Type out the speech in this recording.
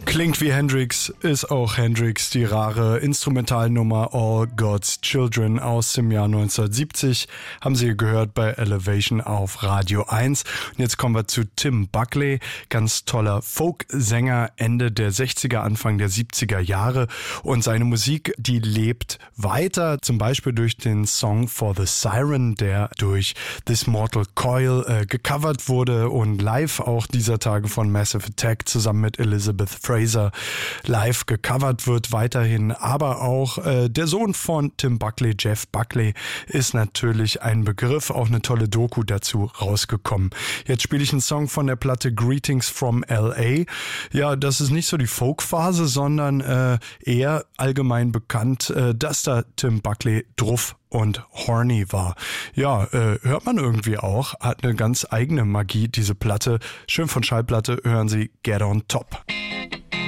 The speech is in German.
Klingt wie Hendrix, ist auch Hendrix, die rare Instrumentalnummer All God's Children aus dem Jahr 1970. Haben Sie gehört bei Elevation auf Radio 1. Und jetzt kommen wir zu Tim Buckley, ganz toller Folksänger, Ende der 60er, Anfang der 70er Jahre. Und seine Musik, die lebt weiter, zum Beispiel durch den Song For the Siren, der durch This Mortal Coil gecovert wurde und live auch dieser Tage von Massive Attack zusammen mit Elizabeth Fraser live gecovert wird weiterhin, aber auch der Sohn von Tim Buckley, Jeff Buckley, ist natürlich ein Begriff, auch eine tolle Doku dazu rausgekommen. Jetzt spiele ich einen Song von der Platte Greetings from L.A. Ja, das ist nicht so die Folk-Phase, sondern eher allgemein bekannt, dass da Tim Buckley drauf und horny war. Ja, hört man irgendwie auch, hat eine ganz eigene Magie, diese Platte. Schön von Schallplatte hören Sie Get on Top.